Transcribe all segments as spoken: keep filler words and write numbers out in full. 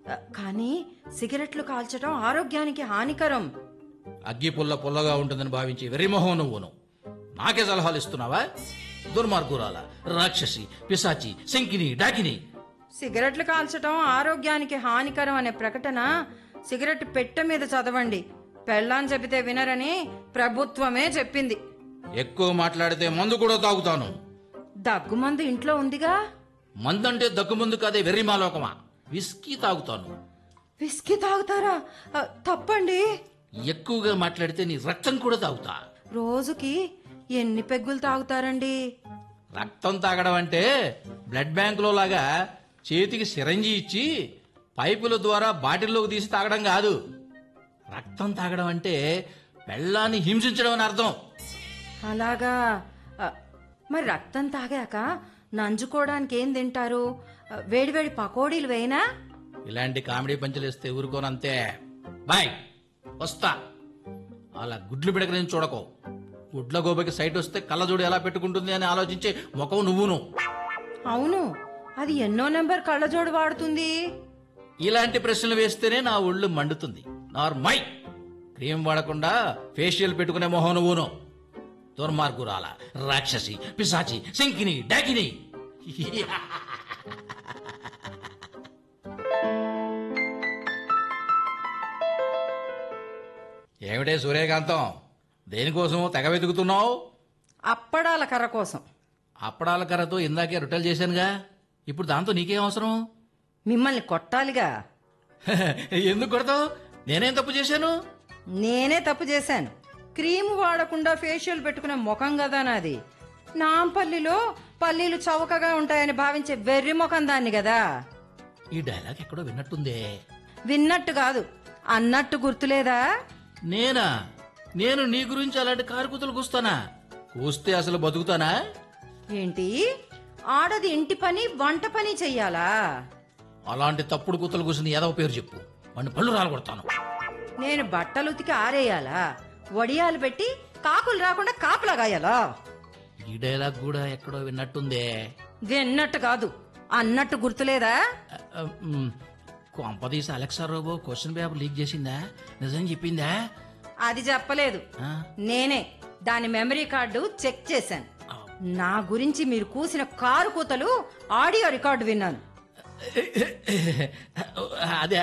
కానీ సిగరెట్లు కాల్చడం ఆరోగ్యానికి హానికరం. అగ్గి పుల్ల పుల్లగా ఉంటుందని భావించి వెర్రిమొహం నువ్వును నాకే సలహాలు ఇస్తున్నావా? దుర్మార్గురాల, రాక్షసి, పిశాచి, శంకిని, డాకిని. సిగరెట్లు కాల్చడం ఆరోగ్యానికి హానికరం అనే ప్రకటన సిగరెట్ పెట్టె మీద చదవండి. పెళ్ళాం చెబితే వినరని ప్రభుత్వమే చెప్పింది. ఎక్కువ మాట్లాడితే మందు కూడా తాగుతాను. దగ్గుమందు ఇంట్లో ఉందిగా. మందంటే దగ్గుమందు కాదే వెర్రిమాలోకమా. విస్కీ తాగుతాను. విస్కీ తాగుతారా? ఆ, తప్పండి. ఎక్కువగా మాట్లాడితే నీ రక్తం కూడా తాగుతా. రోజుకి ఎన్ని పెగ్గులు తాగుతారండి? రక్తం తాగడం అంటే బ్లడ్ బ్యాంకులో లాగా చేతికి సిరంజి ఇచ్చి పైపుల ద్వారా బాటిల్లోకి తీసి తాగడం కాదు. రక్తం తాగడం అంటే పెళ్ళాన్ని హింసించడం అని అర్థం. అలాగా. ఆ, మరి రక్తం తాగాక నంజుకోవడానికి ఏం తింటారు? ఆ, వేడివేడి పకోడీలు వేయనా? ఇలాంటి కామెడీ పంచలేస్తే ఊరుకోనంతే. బాయ్, వస్తా. అలా గుడ్లు పిడకని చూడకో. గుడ్ల గోబకి సైట్ వస్తే కళ్ళజోడు ఎలా పెట్టుకుంటుంది అని ఆలోచించే ముఖం నువ్వును. అవును, అది ఎన్నో నెంబర్ కళ్ళజోడు వాడుతుంది. ఇలాంటి ప్రశ్నలు వేస్తేనే నా ఒళ్ళు మండుతుంది. నార్మై క్రీమ్ వాడకుండా ఫేషియల్ పెట్టుకునే మొహం నువ్వును. దుర్మార్గురాల, రాక్షసి, పిశాచి, శంకిని, డాకిని. ఏమిటే సూర్యకాంతం, దేనికోసం తెగ వెతుకుతున్నావు? అప్పడాల కర్ర కోసం. అప్పడాల కర్రతో ఇందాకే రొట్టెలు చేశానుగా, ఇప్పుడు దాంతో నీకేం అవసరం? మిమ్మల్ని కొట్టాలిగా. ఎందుకు కొడతావు? నేనేం తప్పు చేశాను? నేనే తప్పు చేశాను. క్రీమ్ వాడకుండా ఫేషియల్ పెట్టుకునే ముఖం కదా నాది. నాంపల్లిలో పల్లీలు చౌకగా ఉంటాయని భావించే వెర్రి ముఖం దాన్ని కదా. ఈ డైలాగ్ ఎక్కడో విన్నట్టుందే. విన్నట్టు కాదు, అన్నట్టు గుర్తులేదా? నేనా? నేను నీ గురించి అలాంటి కారుకూతలు కూస్తానా? కూస్తే అసలు బతుకుతానా? ఏంటి, ఆడది ఇంటి పని వంట పని చెయ్యాలా? అలాంటి తప్పుడు కూతలు కూసిన ఏదో పేరు చెప్పు, వాడిని పళ్ళు రాలగొడతాను. నేను బట్టలు ఉతికి ఆరేయాలా? వడియాలు పెట్టి కాకులు రాకుండా కాపలా గాయాలా? ఈ డైలాగ్ కూడా ఎక్కడో విన్నట్టుందే. విన్నట్టు కాదు, అన్నట్టు గుర్తులేదా? కొంపదీసి Alexa robo question paper leak చేసిందా? నిజం చెప్పిందా? అది చెప్పలేదు, నేనే దాని మెమరీ కార్డు చెక్ చేశాను. నా గురించి మీరు కూసిన కారు కూతలు ఆడియో రికార్డు విన్నాను. అదే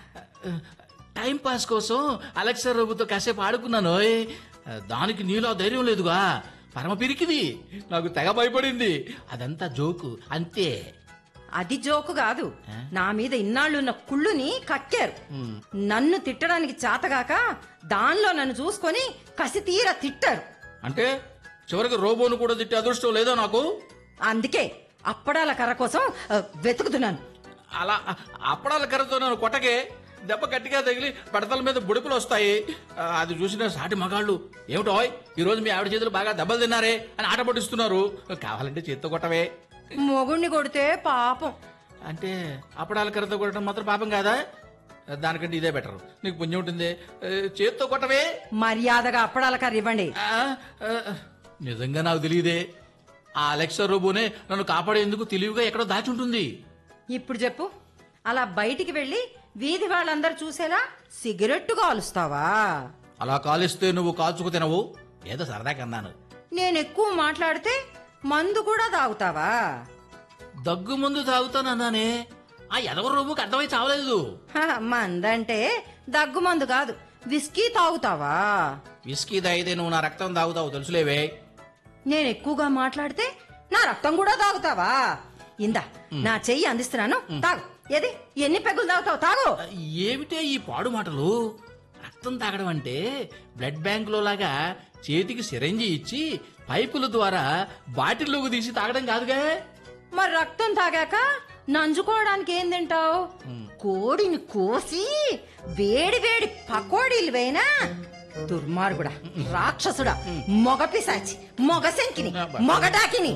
టైం పాస్ కోసం అలెక్సా రోబోతో కాసేపు ఆడుకున్నాను. దానికి నీలో ధైర్యం లేదుగా, పరమ పిరికిది, నాకు తెగ భయపడింది. అదంతా జోకు అంతే. అది జోకు కాదు, నా మీద ఇన్నాళ్ళున్న కుళ్ళుని కక్కారు. నన్ను తిట్టడానికి చేతగాక దానిలో నన్ను చూసుకొని కసి తీర తిట్టారు. అంటే చివరికి రోబోను కూడా తిట్టే అదృష్టం లేదో నాకు? అందుకే అప్పడాల కర్ర కోసం ఆ, వెతుకుతున్నాను. అలా అప్పడాల కర్రతో నన్ను కొట్టకే, దెబ్బ గట్టిగా తగిలి పడతల మీద బుడిపులు వస్తాయి. ఆ, అది చూసిన సాటి మగాళ్ళు ఏమిటో ఈ రోజు మీ ఆవిడ చేతులు బాగా దెబ్బలు తిన్నారే అని ఆట పట్టిస్తున్నారు. కావాలంటే చేత్తో కొట్టవే. మొగుణ్ణి కొడితే పాపం. అంటే అప్పడాల కర్రతో కొట్టడం మాత్రం పాపం కాదా? దానికంటే ఇదే బెటర్, నీకు పుణ్యం ఉంటుంది. చేత్తో కొట్టవే. మర్యాదగా అప్పడాల కర్ర ఇవ్వండి. ఆ, ఆ, నిజంగా నాకు తెలియదే. ఆ అలెక్సా రోబోనే నన్ను కాపాడేందుకు తెలివిగా ఎక్కడో దాచి ఉంటుంది. ఇప్పుడు చెప్పు, అలా బయటికి వెళ్లి వీధి వాళ్ళందరూ చూసేలా సిగరెట్టు కాలుస్తావా? అలా కాలిస్తే నువ్వు కాల్చుకు తినవు, ఏదో సరదా కన్నాను. నేను ఎక్కువ మాట్లాడితే మందు కూడా తాగుతావా? దగ్గు ముందు తాగుతానన్నానే, ఆ ఎదవ రోబోకి అర్థమై చావలేదు. హ, మందంటే దగ్గు మందు కాదు, విస్కీ తాగుతావా? విస్కీ తాగితే నువ్వు నా రక్తం తాగుతావు తెలుసులేవే. నేను ఎక్కువగా మాట్లాడితే నా రక్తం కూడా తాగుతావా? ఇందా నా చెయ్యి అందిస్తున్నాను, తాగు. ఏది, ఎన్ని పెగ్గులు తాగుతావు? తాగు. ఏమిటే ఈ పాడు మాటలు? రక్తం తాగడం అంటే బ్లడ్ బ్యాంక్ లో లాగా చేతికి సిరంజి ఇచ్చి పైపుల ద్వారా బాటిల్లోకి తీసి తాగడం కాదుగా. మరి రక్తం తాగాక నంజుకోవడానికి ఏం తింటావు? కోడిని కోసి వేడి వేడి పకోడీలు వేయనా? దుర్మార్గుడా, రాక్షసుడా, మొగ పిశాచి, మొగ శంకిని, మొగడాకిని.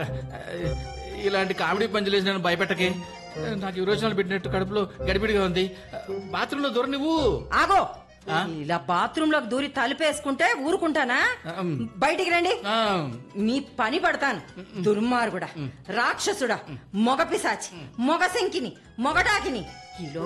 ఇలాంటి కామెడీ పంచలేసి నన్ను భయపెట్టకే. నాకు విరోచనాలు పెట్టినట్టు కడుపులో గడిబిడిగా ఉంది. బాత్రూమ్ లో దూర నువ్వు ఆగో. ఇలా బాత్రూమ్ లోకి దూరి తలుపేసుకుంటే ఊరుకుంటానా? బయటికి రండి, మీ పని పడతాను. దుర్మార్గుడా, రాక్షసుడా, మొగ పిశాచి, మొగ శంకిని, మొగడాకిని.